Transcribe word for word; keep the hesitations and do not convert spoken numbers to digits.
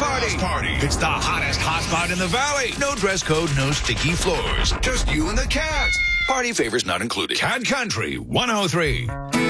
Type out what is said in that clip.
Party. Party. It's the hottest hotspot in the valley. No dress code, no sticky floors. Just you and the cat. Party favors not included. Cat Country one oh three.